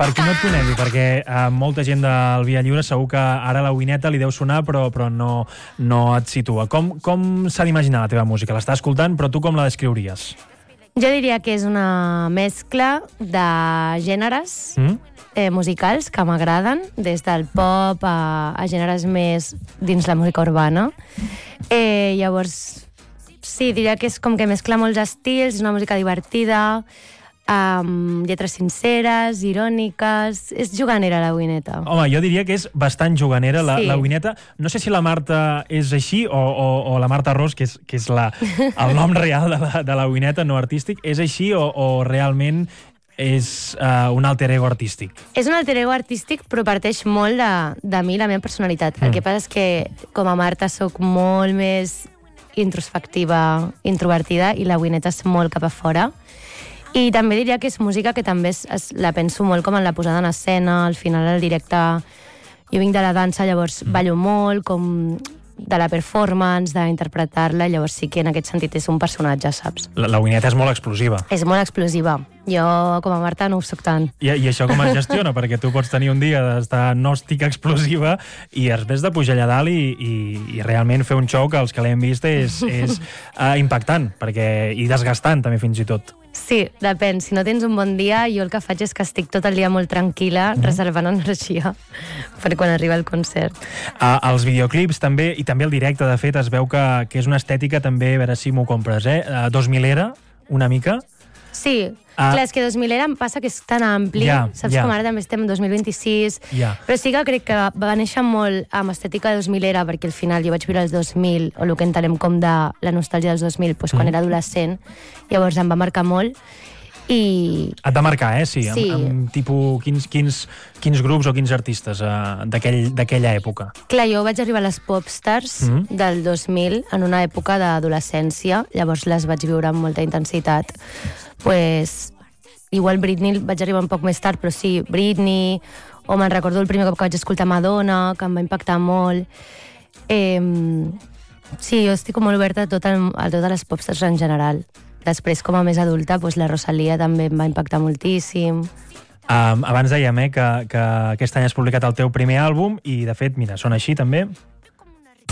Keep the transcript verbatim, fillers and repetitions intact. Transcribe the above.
Per qui no et conegui, perquè uh, molta gent del Via Lliure segur que ara la Wineta li deu sonar, però, però no, no et situa. Com, com s'ha d'imaginar la teva música? L'estàs escoltant, però tu com la descriuries? Jo diria que és una mescla de gèneres mm? eh, musicals que m'agraden, des del pop a, a gèneres més dins la música urbana. Eh, llavors, sí, diria que és com que mescla molts estils, és una música divertida, amb lletres sinceres, iròniques... És juganera, la Wineta. Home, jo diria que és bastant juganera, la, sí. la Wineta. No sé si la Marta és així, o, o, o la Marta Ros, que és, que és la, el nom real de la, de la Wineta, no artístic, és així o, o realment és uh, un alter ego artístic? És un alter ego artístic, però parteix molt de, de mi, la meva personalitat. Mm. El que passa és que, com a Marta, sóc molt més introspectiva, introvertida, i la Wineta és molt cap a fora. I també diria que és música que també es, es, la penso molt com en la posada en escena, al final el directe... Jo vinc de la dansa, llavors mm. ballo molt, com de la performance, d'interpretar-la, llavors sí que en aquest sentit és un personatge, saps? La, la Wineta és molt explosiva. És molt explosiva. Jo, com a Marta, no ho soc tant. I, i això com es gestiona? Perquè tu pots tenir un dia d'estar no estic explosiva i després de pujar allà dalt i, i, i realment fer un show que els que l'hem vist és, és uh, impactant perquè, i desgastant també fins i tot. Sí, depèn. Si no tens un bon dia, jo el que faig és que estic tot el dia molt tranquil·la, mm. reservant energia per quan arriba el concert. Uh, els videoclips també, i també el directe, de fet, es veu que, que és una estètica també, a veure si m'ho compres, eh? Uh, dos milera, una mica. Sí, uh, clar, és que dos milera em passa que és tan ampli, yeah, saps yeah. com ara també estem en dos mil vint-i-sis, yeah. però sí que crec que va néixer molt amb estètica de dos milera, perquè al final jo vaig viure els dos mil, o el que entenem com de la nostàlgia dels dos mil, doncs, quan mm. era adolescent, llavors em va marcar molt, i... Et va marcar, eh? Sí, sí. Amb, amb tipus, quins, quins, quins grups o quins artistes uh, d'aquella època? Clar, jo vaig arribar a les Popstars mm. del dos mil, en una època d'adolescència, llavors les vaig viure amb molta intensitat. Pues, igual Britney vaig arribar un poc més tard, però sí, Britney, o me'n recordo el primer cop que vaig escoltar Madonna, que em va impactar molt. Eh, sí, jo estic molt oberta a, tot el, a totes les popstars en general. Després, com a més adulta, pues, la Rosalía també em va impactar moltíssim. Um, abans dèiem eh, que, que aquest any has publicat el teu primer àlbum i, de fet, mira, sona així també.